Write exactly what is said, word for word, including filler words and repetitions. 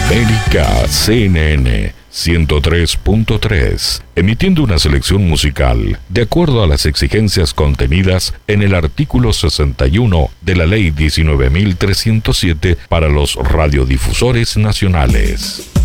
América C N N ciento tres punto tres, emitiendo una selección musical de acuerdo a las exigencias contenidas en el artículo sesenta y uno de la Ley diecinueve mil trescientos siete para los radiodifusores nacionales.